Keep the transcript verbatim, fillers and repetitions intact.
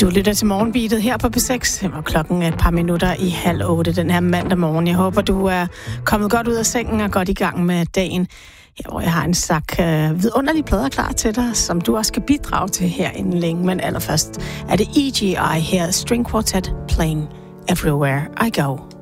Du lytter til Morgenbeatet her på P seks, og klokken er et par minutter i halv otte den her mandag morgen. Jeg håber, du er kommet godt ud af sengen og godt i gang med dagen. Her, hvor jeg har en sak øh, vidunderlige plader klar til dig, som du også skal bidrage til her inden længe. Men allerførst er det E G I her, String Quartet, Playing Everywhere I Go.